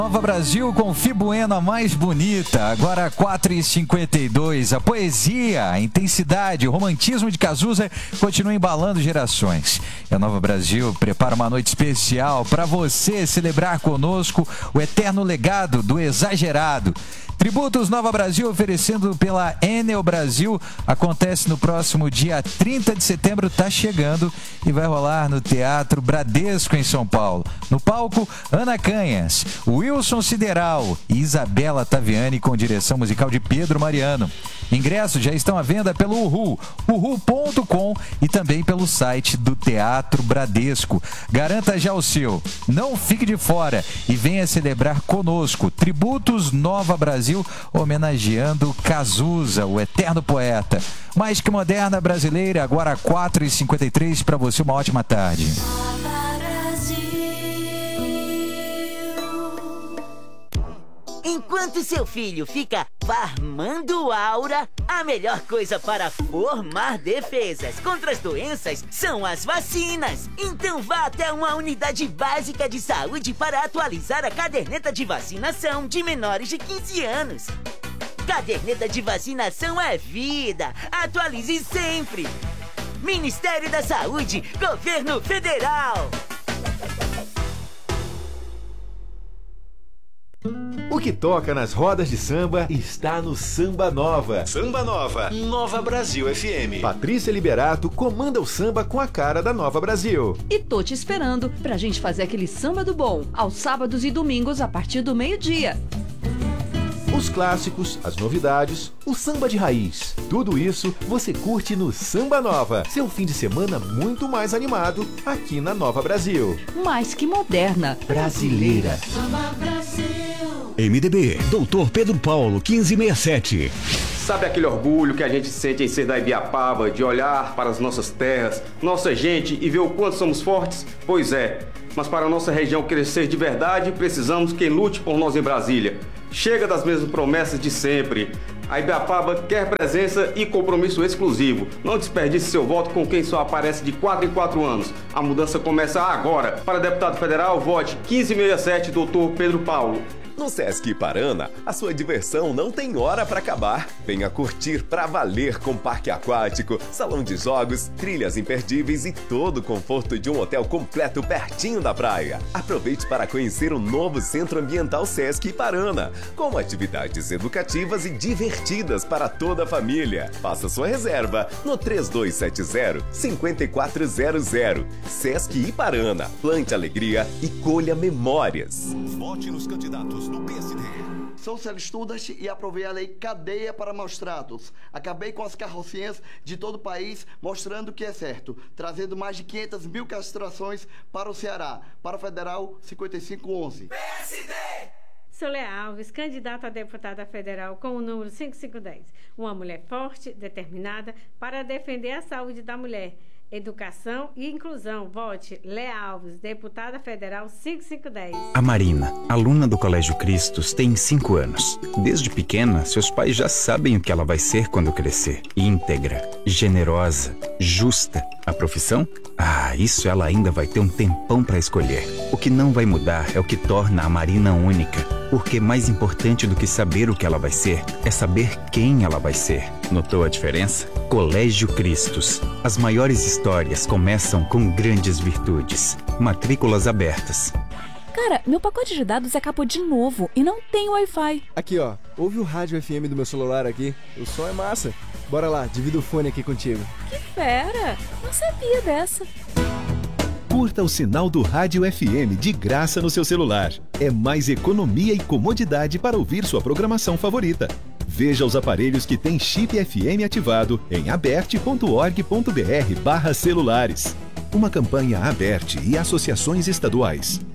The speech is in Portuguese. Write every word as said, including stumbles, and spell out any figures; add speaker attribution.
Speaker 1: Nova Brasil com Fibuena a mais bonita, agora quatro e cinquenta e dois. A poesia, a intensidade, o romantismo de Cazuza continua embalando gerações. E a Nova Brasil prepara uma noite especial para você celebrar conosco o eterno legado do exagerado. Tributos Nova Brasil oferecendo pela Enel Brasil acontece no próximo dia trinta de setembro, tá chegando e vai rolar no Teatro Bradesco em São Paulo. No palco, Ana Canhas, Wilson Sideral e Isabela Taviani com direção musical de Pedro Mariano. Ingressos já estão à venda pelo Uhu, uhu ponto com e também pelo site do Teatro Bradesco. Garanta já o seu, não fique de fora e venha celebrar conosco. Tributos Nova Brasil, homenageando Cazuza, o eterno poeta. Mais que moderna brasileira, agora quatro e cinquenta e três, para você uma ótima tarde.
Speaker 2: Enquanto seu filho fica farmando aura, a melhor coisa para formar defesas contra as doenças são as vacinas. Então vá até uma unidade básica de saúde para atualizar a caderneta de vacinação de menores de quinze anos. Caderneta de vacinação é vida. Atualize sempre. Ministério da Saúde, Governo Federal.
Speaker 3: O que toca nas rodas de samba está no Samba Nova. Samba Nova, Nova Brasil F M. Patrícia Liberato comanda o samba com a cara da Nova Brasil.
Speaker 4: E tô te esperando pra gente fazer aquele samba do bom, aos sábados e domingos a partir do meio-dia.
Speaker 3: Os clássicos, as novidades, o samba de raiz. Tudo isso você curte no Samba Nova. Seu fim de semana muito mais animado aqui na Nova Brasil.
Speaker 4: Mais que moderna.
Speaker 3: Brasileira.
Speaker 5: Samba Brasil.
Speaker 6: M D B, doutor Pedro Paulo, quinze sessenta e sete.
Speaker 7: Sabe aquele orgulho que a gente sente em ser da Ibiapaba, de olhar para as nossas terras, nossa gente e ver o quanto somos fortes? Pois é, mas para a nossa região crescer de verdade, precisamos quem lute por nós em Brasília. Chega das mesmas promessas de sempre. A Ibiapaba quer presença e compromisso exclusivo. Não desperdice seu voto com quem só aparece de quatro em quatro anos. A mudança começa agora. Para deputado federal, vote quinze sessenta e sete, doutor Pedro Paulo.
Speaker 8: No Sesc Iparana, a sua diversão não tem hora para acabar. Venha curtir pra valer com parque aquático, salão de jogos, trilhas imperdíveis e todo o conforto de um hotel completo pertinho da praia. Aproveite para conhecer o novo Centro Ambiental Sesc Iparana, com atividades educativas e divertidas para toda a família. Faça sua reserva no três dois sete zero, cinco quatro zero zero. Sesc Iparana, plante alegria e colha memórias.
Speaker 6: Vote nos candidatos do P S D.
Speaker 9: Sou Célio Studas e aprovei a lei Cadeia para Maus Tratos. Acabei com as carrocinhas de todo o país, mostrando o que é certo, trazendo mais de quinhentas mil castrações para o Ceará. Para o Federal, cinquenta e cinco onze.
Speaker 10: P S D! Solé Alves, candidata a deputada federal com o número cinco cinco um zero. Uma mulher forte, determinada para defender a saúde da mulher, educação e inclusão. Vote Lé Alves, deputada federal cinco cinco um zero.
Speaker 11: A Marina, aluna do Colégio Cristos, tem cinco anos. Desde pequena, seus pais já sabem o que ela vai ser quando crescer. Íntegra, generosa, justa. A profissão? Ah, isso ela ainda vai ter um tempão para escolher. O que não vai mudar é o que torna a Marina única. Porque mais importante do que saber o que ela vai ser, é saber quem ela vai ser. Notou a diferença? Colégio Cristos. As maiores histórias começam com grandes virtudes. Matrículas abertas.
Speaker 12: Cara, meu pacote de dados acabou de novo e não tem Wi-Fi.
Speaker 13: Aqui, ó. Ouve o rádio F M do meu celular aqui. O som é massa. Bora lá, divido o fone aqui contigo.
Speaker 12: Que fera! Não sabia dessa.
Speaker 6: Curta o sinal do Rádio F M de graça no seu celular. É mais economia e comodidade para ouvir sua programação favorita. Veja os aparelhos que têm chip F M ativado em aberte ponto org ponto br barra celulares. Uma campanha Aberte e associações estaduais.